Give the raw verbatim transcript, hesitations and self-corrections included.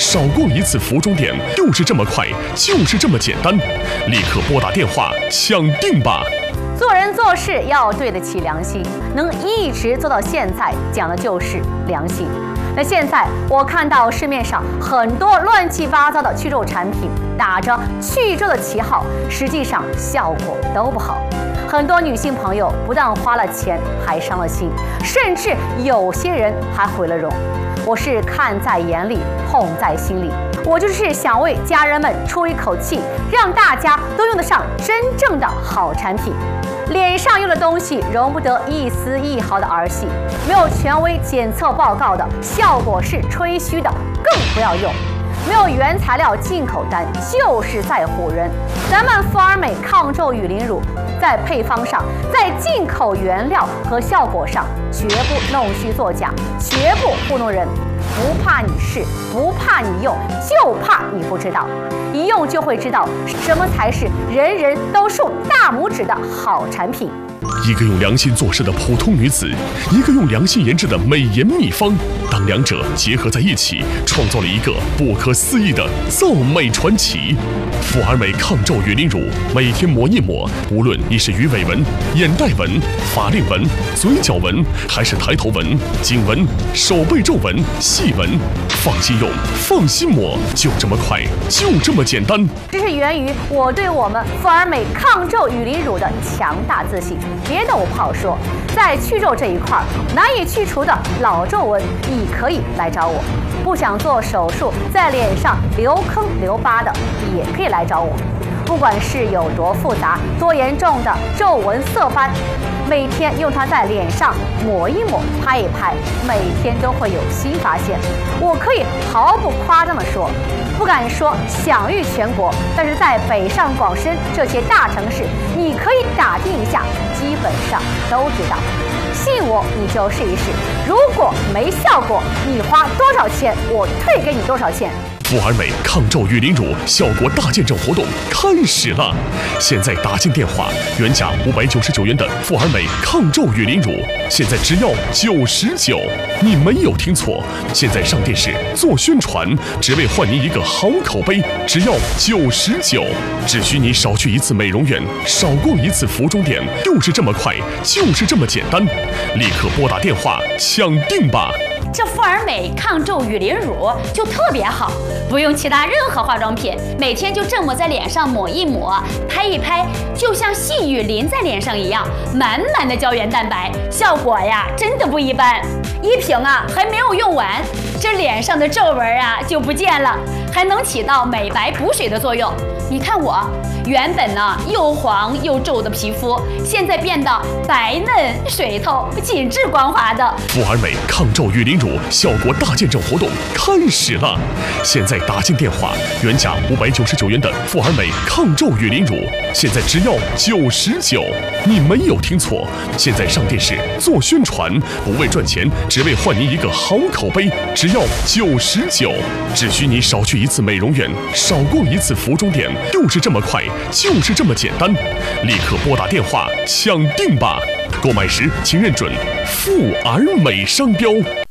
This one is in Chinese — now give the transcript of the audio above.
少逛一次服装店，就是这么快，就是这么简单。立刻拨打电话抢定吧！ 做人做事要对得起良心，能一直做到现在，讲的就是良心。那现在我看到市面上很多乱七八糟的去皱产品，打着去皱的旗号，实际上效果都不好。很多女性朋友不但花了钱，还伤了心，甚至有些人还毁了容。我是看在眼里，痛在心里。我就是想为家人们出一口气，让大家都用得上真正的好产品。脸上用的东西容不得一丝一毫的儿戏，没有权威检测报告的，效果是吹嘘的，更不要用。没有原材料进口单，就是在唬人。咱们富尔美抗皱雨淋乳在配方上，在进口原料和效果上，绝不弄虚作假，绝不糊弄人。不怕你试，不怕你用，就怕你不知道。一用就会知道什么才是人人都竖大拇指的好产品。 一个用良心做事的普通女子，一个用良心研制的美颜秘方，当两者结合在一起，创造了一个不可思议的造美传奇。富尔美抗皱雨淋乳，每天抹一抹，无论你是鱼尾纹、眼袋纹、法令纹、嘴角纹，还是抬头纹、颈纹、手背皱纹、细纹，放心用，放心抹，就这么快，就这么简单。 这是源于我对我们富尔美抗皱雨淋乳的强大自信。别的我不好说，在去皱这一块难以去除的老皱纹，你可以来找我。不想做手术，在脸上留坑留疤的，也可以来找我。不管是有多复杂、多严重的皱纹色斑，每天用它在脸上抹一抹、拍一拍，每天都会有新发现。我可以毫不夸张地说，不敢说享誉全国，但是在北上广深这些大城市，你可以打听一下，基本上都知道。信我，你就试一试。如果没效果，你花多少钱，我退给你多少钱。 富尔美抗皱雨淋乳效果大见证活动开始了！现在打进电话，原价五百九十九元的富尔美抗皱雨淋乳，现在只要九十九。你没有听错，现在上电视做宣传，只为换您一个好口碑，只要九十九。只需你少去一次美容院，少逛一次服装店，就是这么快，就是这么简单。立刻拨打电话抢定吧！ 这富尔美抗皱雨淋乳就特别好，不用其他任何化妆品，每天就这么在脸上抹一抹、拍一拍，就像细雨淋在脸上一样，满满的胶原蛋白，效果呀真的不一般。一瓶啊还没有用完，这脸上的皱纹啊就不见了，还能起到美白补水的作用。你看我原本呢又黄又皱的皮肤，现在变得白嫩水透、紧致光滑的。 富尔美抗皱雨淋乳效果大见证活动开始了！现在打进电话，原价五百九十九元的富尔美抗皱雨淋乳，现在只要九十九。你没有听错，现在上电视做宣传，不为赚钱，只为换您一个好口碑，只要九十九。只需你少去一次美容院，少逛一次服装店，就是这么快，就是这么简单。立刻拨打电话抢定吧！购买时请认准富尔美商标。